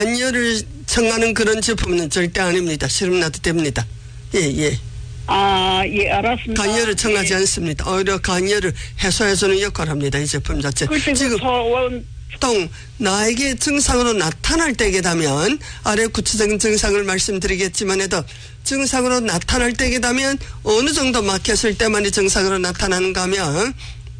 관여를 청하는 그런 제품은 절대 아닙니다. 싫으면 놔도 됩니다. 예. 예, 알았습니다. 관여를 청하지 예. 않습니다. 오히려 관여를 해소해주는 역할을 합니다. 이 제품 자체. 지금 보통 나에게 증상으로 나타날 때게 되면 아래 구체적인 증상을 말씀드리겠지만 해도 증상으로 나타날 때게 되면 어느 정도 막혔을 때만이 증상으로 나타나는가 하면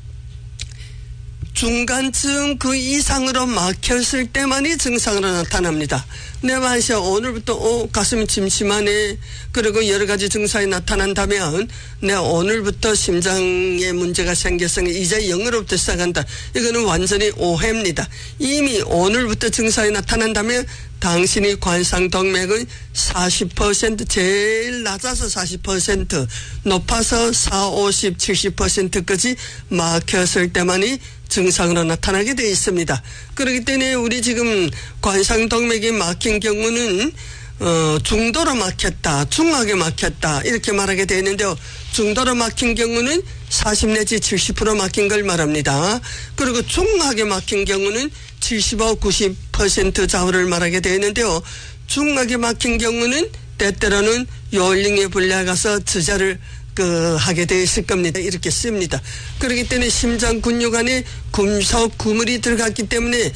중간쯤 그 이상으로 막혔을 때만이 증상으로 나타납니다. 내 말이야 오늘부터 가슴이 침침하네 그리고 여러 가지 증상이 나타난다면 내 오늘부터 심장에 문제가 생겼으니 이제 0으로부터 시작한다. 이거는 완전히 오해입니다. 이미 오늘부터 증상이 나타난다면 당신이 관상동맥은 40% 제일 낮아서 40% 높아서 40, 50, 70%까지 막혔을 때만이 증상으로 나타나게 되어 있습니다. 그렇기 때문에 우리 지금 관상동맥이 막힌 경우는 중도로 막혔다, 중하게 막혔다 이렇게 말하게 되는데요. 중도로 막힌 경우는 40 내지 70% 막힌 걸 말합니다. 그리고 중하게 막힌 경우는 75, 90% 좌우를 말하게 되는데요. 중하게 막힌 경우는 때때로는 요일링에 불려가서 저자를 하게 되어 있을 겁니다. 이렇게 씁니다. 그렇기 때문에 심장 근육 안에 금속 구물이 들어갔기 때문에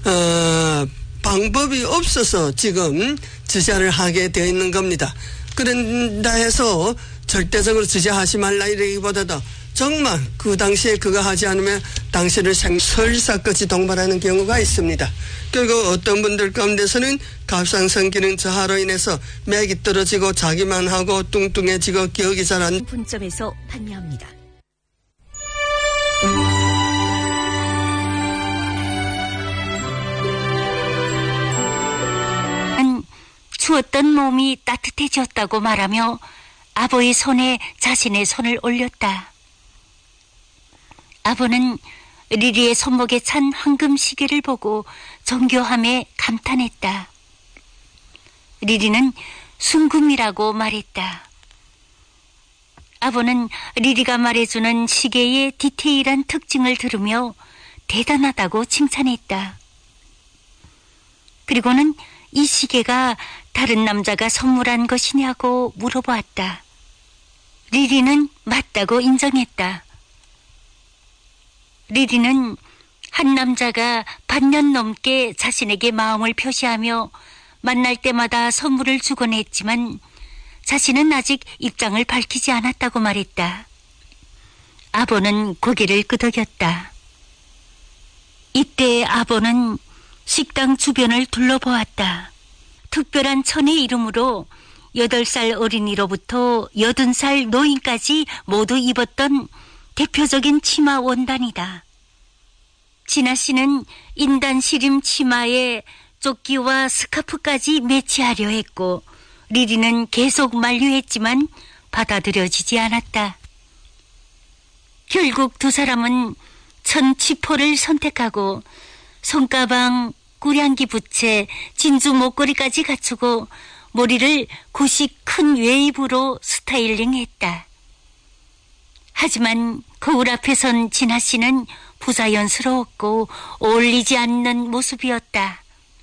방법이 없어서 지금 저자를 하게 되어 있는 겁니다. 그런다 해서 절대적으로 저자하지 말라 이러기보다도 정말 그 당시에 그거 하지 않으면 당신을 설사까지 동반하는 경우가 있습니다. 그리고 어떤 분들 가운데서는 갑상선 기능 저하로 인해서 맥이 떨어지고 자기만 하고 뚱뚱해지고 기억이 잘 안 분점에서 판매합니다. 추웠던 몸이 따뜻해졌다고 말하며 아버의 손에 자신의 손을 올렸다. 아버는 리리의 손목에 찬 황금 시계를 보고 정교함에 감탄했다. 리리는 순금이라고 말했다. 아버는 리리가 말해주는 시계의 디테일한 특징을 들으며 대단하다고 칭찬했다. 그리고는 이 시계가 다른 남자가 선물한 것이냐고 물어보았다. 리리는 맞다고 인정했다. 리리는 한 남자가 반년 넘게 자신에게 마음을 표시하며 만날 때마다 선물을 주곤 했지만 자신은 아직 입장을 밝히지 않았다고 말했다. 아버는 고개를 끄덕였다. 이때 아버는 식당 주변을 둘러보았다. 특별한 천의 이름으로 8살 어린이로부터 80살 노인까지 모두 입었던 대표적인 치마 원단이다. 진아 씨는 인단 시림 치마에 조끼와 스카프까지 매치하려 했고 리리는 계속 만류했지만 받아들여지지 않았다. 결국 두 사람은 천 치포를 선택하고 손가방, 꾸량기 부채, 진주 목걸이까지 갖추고 머리를 구식 큰 웨이브로 스타일링했다. 하지만 거울 앞에 선 진아 씨는 부자연스러웠고 어울리지 않는 모습이었다.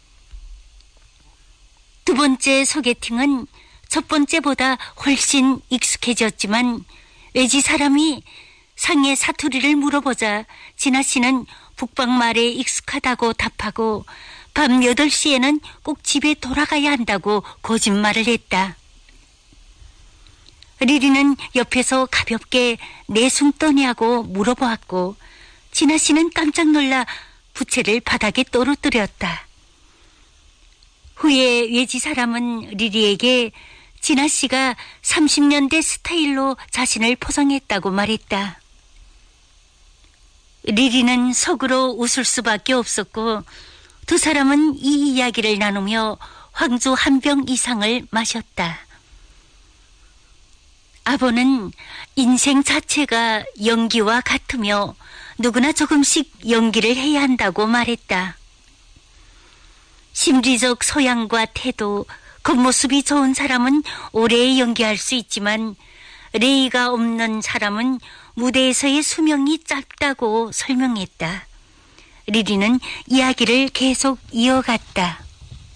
두 번째 소개팅은 첫 번째보다 훨씬 익숙해졌지만 외지 사람이 상의 사투리를 물어보자 진아 씨는 북방말에 익숙하다고 답하고 밤 8시에는 꼭 집에 돌아가야 한다고 거짓말을 했다. 리리는 옆에서 가볍게 내숭떠냐고 물어보았고 진아 씨는 깜짝 놀라 부채를 바닥에 떨어뜨렸다. 후에 외지 사람은 리리에게 진아 씨가 30년대 스타일로 자신을 포장했다고 말했다. 리리는 속으로 웃을 수밖에 없었고 두 사람은 이 이야기를 나누며 황주 한 병 이상을 마셨다. 아버는 인생 자체가 연기와 같으며 누구나 조금씩 연기를 해야 한다고 말했다. 심리적 소양과 태도, 겉모습이 좋은 사람은 오래 연기할 수 있지만 레이가 없는 사람은 무대에서의 수명이 짧다고 설명했다. 리리는 이야기를 계속 이어갔다.